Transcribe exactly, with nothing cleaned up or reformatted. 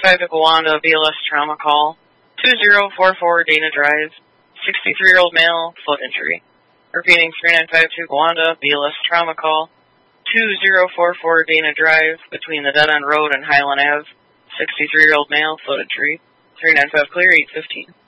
five to Gowanda, B L S trauma call. two zero four four Dana Drive, sixty-three-year-old male, foot injury. Repeating three nine five two Gowanda, B L S trauma call. two zero four four Dana Drive, between the Dead End Road and Highland Avenue, sixty-three-year-old male, foot injury. three nine five clear, eight fifteen.